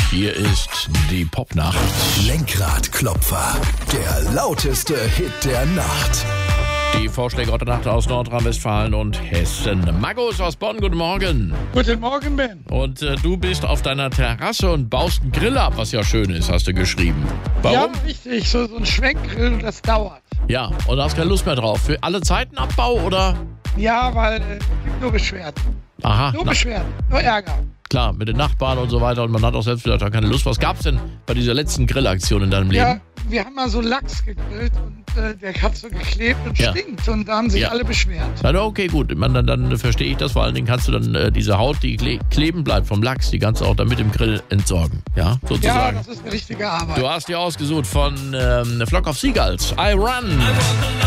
Hier ist die Popnacht. Lenkradklopfer, der lauteste Hit der Nacht. Die Vorschläge heute Nacht aus Nordrhein-Westfalen und Hessen. Markus aus Bonn, guten Morgen. Guten Morgen, Ben. Und du bist auf deiner Terrasse und baust einen Grill ab, was ja schön ist, hast du geschrieben. Warum? Ja, richtig. So ein Schwenkgrill, das dauert. Ja, und du hast keine Lust mehr drauf. Für alle Zeiten Abbau, oder? Ja, weil es gibt nur Beschwerden. Aha, Nur Beschwerden, nur Ärger. klar, mit den Nachbarn und so weiter. Und man hat auch selbst vielleicht keine Lust. Was gab's denn bei dieser letzten Grillaktion in deinem Leben? Ja, wir haben mal so Lachs gegrillt und der hat so geklebt und Ja. stinkt. Und da haben sich alle beschwert. Na, okay, gut. Ich meine, dann verstehe ich das. Vor allen Dingen kannst du dann diese Haut, die kleben bleibt vom Lachs, die kannst du auch dann mit dem Grill entsorgen. Ja, Ja, sozusagen. das ist eine richtige Arbeit. Du hast dir ausgesucht von Flock of Seagulls. I Run.